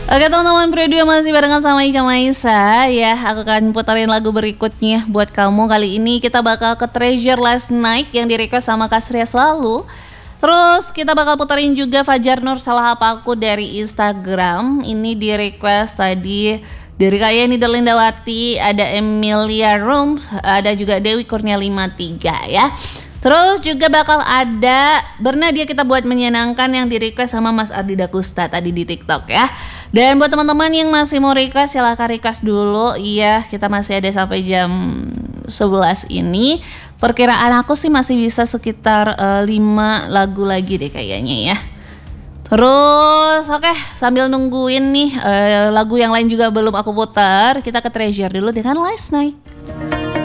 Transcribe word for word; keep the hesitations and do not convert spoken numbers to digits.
Oke teman-teman, preview masih barengan sama Ica Maisa ya. Aku akan puterin lagu berikutnya buat kamu. Kali ini kita bakal ke Treasure Last Night yang di request sama Kasria selalu. Terus kita bakal puterin juga Fajar Nur Salah Apa Aku dari Instagram. Ini di request tadi dari Kak Yeni Delindawati, ada Emilia Rooms, ada juga Dewi Kurnia lima tiga ya. Terus juga bakal ada Bernadia Kita Buat Menyenangkan yang di request sama Mas Ardi Dakusta tadi di TikTok ya. Dan buat teman-teman yang masih mau request, silahkan request dulu. Iya, kita masih ada sampai jam sebelas ini. Perkiraan aku sih masih bisa sekitar uh, lima lagu lagi deh kayaknya ya. Terus oke, okay, sambil nungguin nih uh, lagu yang lain juga belum aku putar, kita ke Treasure dulu dengan Last Night.